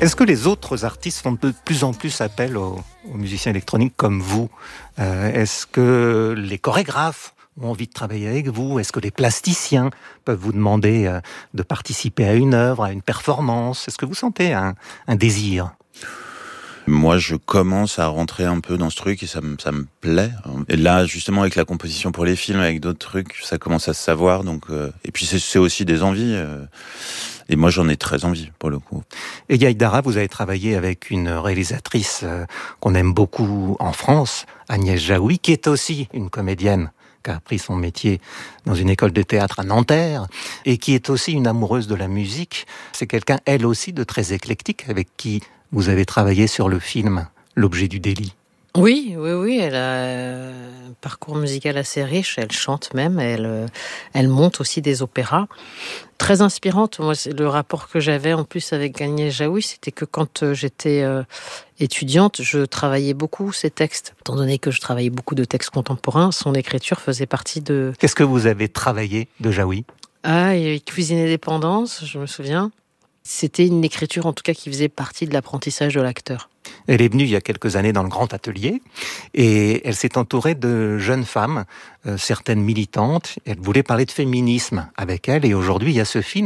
Est-ce que les autres artistes font de plus en plus appel aux musiciens électroniques comme vous ? Est-ce que les chorégraphes ont envie de travailler avec vous ? Est-ce que les plasticiens peuvent vous demander de participer à une œuvre, à une performance ? Est-ce que vous sentez un désir ? Moi, je commence à rentrer un peu dans ce truc et ça me plaît. Et là, justement, avec la composition pour les films, avec d'autres trucs, ça commence à se savoir. Donc, et puis, c'est aussi des envies. Et moi, j'en ai très envie, pour le coup. Et Gaïd Dara, vous avez travaillé avec une réalisatrice qu'on aime beaucoup en France, Agnès Jaoui, qui est aussi une comédienne, qui a appris son métier dans une école de théâtre à Nanterre, et qui est aussi une amoureuse de la musique. C'est quelqu'un, elle aussi, de très éclectique, avec qui vous avez travaillé sur le film L'objet du délit. Oui, elle a un parcours musical assez riche, elle chante même, elle monte aussi des opéras. Très inspirante. Moi, le rapport que j'avais en plus avec Agnès Jaoui, c'était que quand j'étais étudiante, je travaillais beaucoup ses textes. Étant donné que je travaillais beaucoup de textes contemporains, son écriture faisait partie de... Qu'est-ce que vous avez travaillé de Jaoui ? Il y avait Cuisine et dépendance, je me souviens. C'était une écriture, en tout cas, qui faisait partie de l'apprentissage de l'acteur. Elle est venue il y a quelques années dans le Grand Atelier et elle s'est entourée de jeunes femmes, certaines militantes. Elle voulait parler de féminisme avec elle et aujourd'hui il y a ce film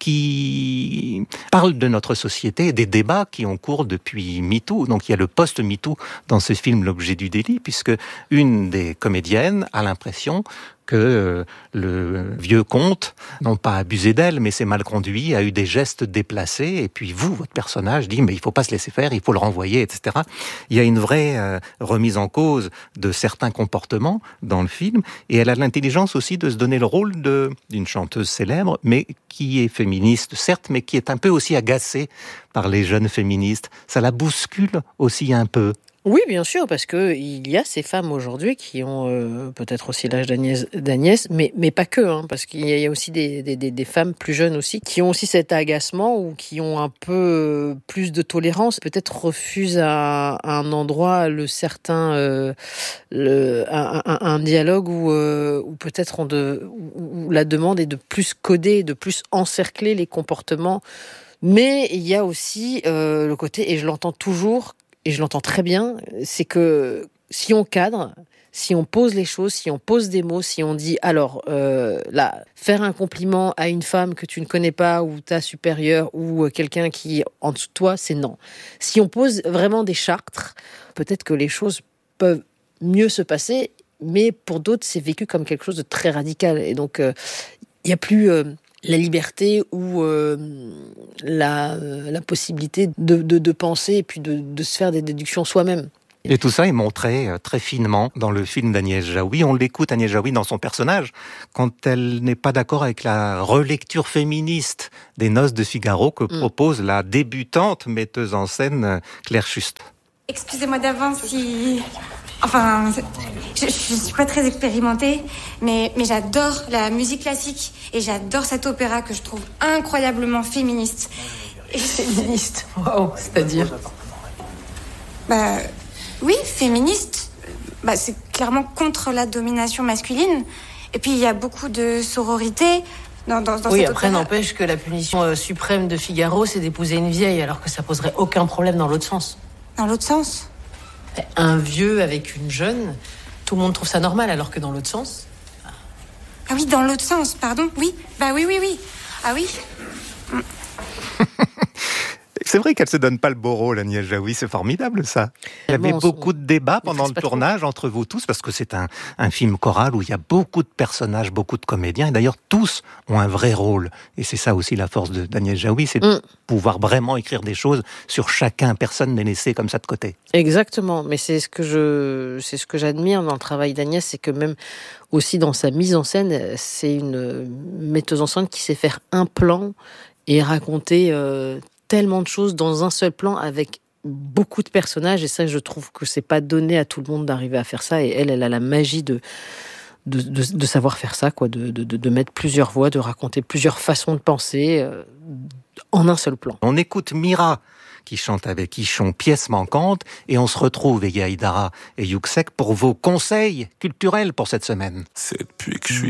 qui parle de notre société et des débats qui ont cours depuis MeToo. Donc il y a le post-MeToo dans ce film L'objet du délit puisque une des comédiennes a l'impression que le vieux comte, non pas abusé d'elle, mais s'est mal conduit, a eu des gestes déplacés, et puis vous, votre personnage, dit mais il faut pas se laisser faire, il faut le renvoyer, etc. Il y a une vraie remise en cause de certains comportements dans le film, et elle a l'intelligence aussi de se donner le rôle d'une chanteuse célèbre, mais qui est féministe, certes, mais qui est un peu aussi agacée par les jeunes féministes. Ça la bouscule aussi un peu. Oui, bien sûr, parce que il y a ces femmes aujourd'hui qui ont peut-être aussi l'âge d'Agnès, mais pas que, parce qu'il y a aussi des femmes plus jeunes aussi qui ont aussi cet agacement ou qui ont un peu plus de tolérance, peut-être refusent à un endroit un dialogue où peut-être où la demande est de plus coder, de plus encercler les comportements. Mais il y a aussi le côté, et je l'entends toujours, et je l'entends très bien, c'est que si on cadre, si on pose les choses, si on pose des mots, si on dit alors là, faire un compliment à une femme que tu ne connais pas ou ta supérieure ou quelqu'un qui est en dessous de toi, c'est non. Si on pose vraiment des chartres, peut-être que les choses peuvent mieux se passer, mais pour d'autres, c'est vécu comme quelque chose de très radical. Et donc, il n'y a plus... la liberté ou la possibilité de penser et puis de se faire des déductions soi-même. Et tout ça est montré très finement dans le film d'Agnès Jaoui. On l'écoute, Agnès Jaoui, dans son personnage, quand elle n'est pas d'accord avec la relecture féministe des Noces de Figaro que propose la débutante metteuse en scène Claire Schust. Excusez-moi d'avance si... Enfin, je suis pas très expérimentée, mais j'adore la musique classique et j'adore cet opéra que je trouve incroyablement féministe. Féministe, waouh, c'est-à-dire oui, féministe. C'est clairement contre la domination masculine. Et puis il y a beaucoup de sororité dans oui, cet après opéra. n'empêche que la punition suprême de Figaro, c'est d'épouser une vieille, alors que ça poserait aucun problème dans l'autre sens. Dans l'autre sens ? Un vieux avec une jeune, tout le monde trouve ça normal, alors que dans l'autre sens... Ah oui, dans l'autre sens, pardon. Oui, oui. Ah oui. C'est vrai qu'elle se donne pas le beau rôle, Agnès Jaoui, c'est formidable ça. Il y avait beaucoup de débats pendant le tournage entre vous tous, parce que c'est un film choral où il y a beaucoup de personnages, beaucoup de comédiens, et d'ailleurs tous ont un vrai rôle. Et c'est ça aussi la force d'Agnès Jaoui, c'est de pouvoir vraiment écrire des choses sur chacun, personne n'est laissé comme ça de côté. Exactement, mais c'est ce que j'admire dans le travail d'Agnès, c'est que même aussi dans sa mise en scène, c'est une metteuse en scène qui sait faire un plan et raconter tellement de choses dans un seul plan avec beaucoup de personnages, et ça je trouve que c'est pas donné à tout le monde d'arriver à faire ça, et elle a la magie de savoir faire ça, quoi, de mettre plusieurs voix, de raconter plusieurs façons de penser en un seul plan. On écoute Mira qui chante avec Ichon Pièce manquante, et on se retrouve, Gaïd Dara et Yuxek, pour vos conseils culturels pour cette semaine. C'est depuis que je suis